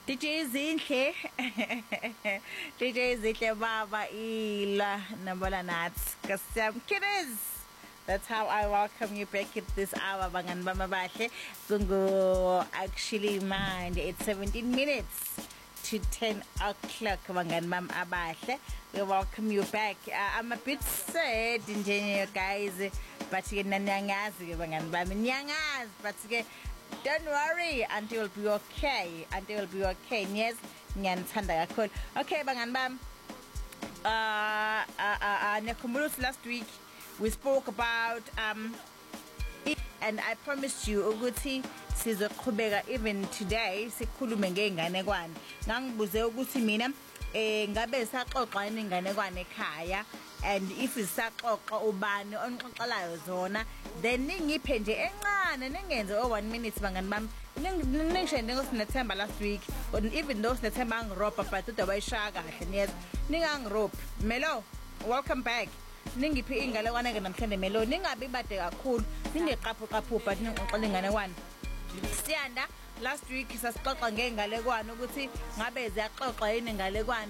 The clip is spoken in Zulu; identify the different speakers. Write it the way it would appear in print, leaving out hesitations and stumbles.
Speaker 1: DJ Zinhle DJ Zinhle baba ila nambala nuts kasam kiddies. That's how I welcome you back at this hour bangani bami bahle. Kungo actually mind it's 17 minutes to 10 o'clock bangani bami abahle. We welcome you back. I'm a bit sad nje guys, but ngiyangazi bangani bami ngiyangazi, but don't worry, auntie will be okay. Auntie will be okay. Yes, ngiyanithanda kakhulu. Okay bangani bami. Nekhumbulo last week we spoke about and I promised you ukuthi sizoqhubeka even today sikhulume ngeinganekwane. Ngangibuze ukuthi mina ngabe saxoxa inganekwane ekhaya, and if isaxoxa ubani onxoxelayo zona, then ningiphe nje encane ningenze 1 minute bangani bami. Ningisho ngoSinethemba last week, or even though Sinethemba angiropa but ude wayishaya kahle niyeza. Ningangiropa. Melo, welcome back. Ningiphi ingalekwane ke namhlanje Melo, ningabi bade kakhulu, ningeqaphu but ningixoxela inganekwane. Siyanda last week sasixoxa ngeingalekwane ukuthi ngabe ziyaxoxa yini ingalekwane